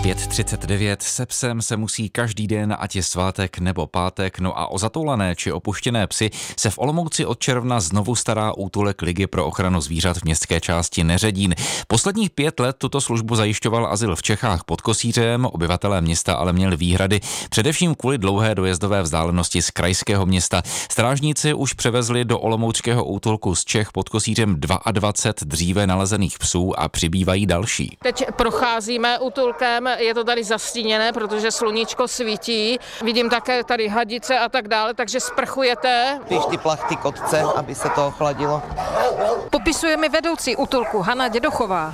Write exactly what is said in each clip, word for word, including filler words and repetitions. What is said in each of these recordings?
pět třicet devět, se psem se musí každý den, ať je svátek nebo pátek, no a o zatoulané či opuštěné psy se v Olomouci od června znovu stará útulek Ligy pro ochranu zvířat v městské části Neředín. Posledních pět let tuto službu zajišťoval azyl v Čechách pod Kosířem, obyvatelé města ale měli výhrady, především kvůli dlouhé dojezdové vzdálenosti z krajského města. Strážníci už převezli do olomouckého útulku z Čech pod Kosířem dvacet dva dříve nalezených psů a přibývají další. Teď procházíme útulkem, je to tady zastíněné, protože sluníčko svítí. Vidím také tady hadice a tak dále, takže sprchujete. Píš ty plachty kotce, aby se to ochladilo. Popisuje mi vedoucí útulku Hana Dědochová.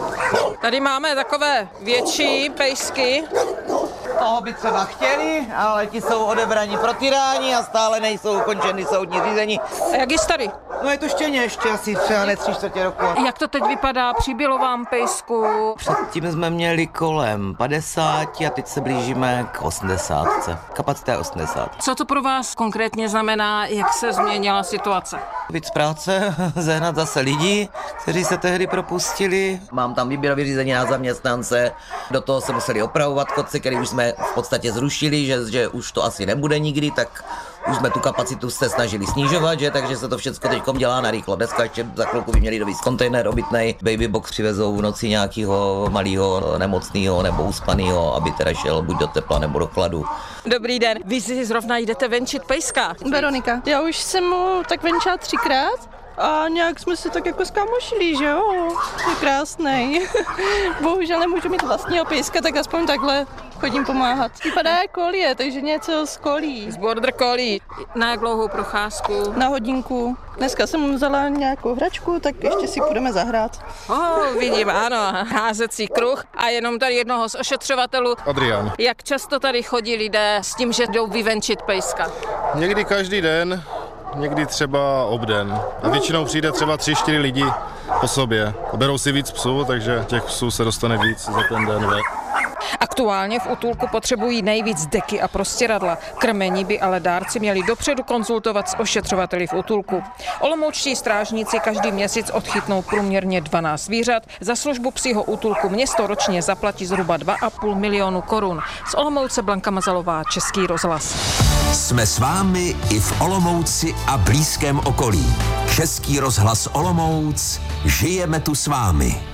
Tady máme takové větší pejsky. Toho by třeba chtěli, ale ti jsou odebraní pro tyrání a stále nejsou ukončeny soudní řízení. A jak je starý? No je to štěně ještě asi třeba ne tři čtvrtě roku. Jak to teď vypadá? Přibylo vám pejsku? Předtím jsme měli kolem padesáti a teď se blížíme k osmdesátce. Kapacita je osmdesát. Co to pro vás konkrétně znamená, jak se změnila situace? Víc práce, zehnat zase lidi, kteří se tehdy propustili. Mám tam výběrové řízení na zaměstnance, do toho se museli opravovat kotce, který už jsme v podstatě zrušili, že, že už to asi nebude nikdy, tak už jsme tu kapacitu se snažili snižovat, že, takže se to všechno teďkom dělá na rychlo. Dneska ještě za chvilku by měli dovíc kontejner obytnej, baby box přivezou v noci nějakého malého nemocného nebo uspaného, aby teda šel buď do tepla nebo do chladu. Dobrý den, vy si zrovna jdete venčit pejska. Veronika, já už jsem mu tak venčila třikrát a nějak jsme si tak jako zkamošili, že jo, je krásnej. Bohužel nemůžu mít vlastního pejska, tak aspoň takhle chodím pomáhat. Vypadá jak kolie, takže něco z kolí. Z border collie. Na jak dlouhou procházku? Na hodinku. Dneska jsem vzala nějakou hračku, tak ještě si půjdeme zahrát. Oh, vidím, ano, házecí kruh a jenom tady jednoho z ošetřovatelů. Adrián. Jak často tady chodí lidé s tím, že jdou vyvenčit pejska? Někdy každý den, někdy třeba obden. A většinou přijde třeba tři, čtyři lidi po sobě. Berou si víc psů, takže těch psů se dostane víc za ten den. Ve. Aktuálně v útulku potřebují nejvíc deky a prostěradla. Krmení by ale dárci měli dopředu konzultovat s ošetřovateli v útulku. Olomoučtí strážníci každý měsíc odchytnou průměrně dvanáct zvířat. Za službu psího útulku město ročně zaplatí zhruba dva a půl milionu korun. Z Olomouce Blanka Mazalová, Český rozhlas. Jsme s vámi i v Olomouci a blízkém okolí. Český rozhlas Olomouc, žijeme tu s vámi.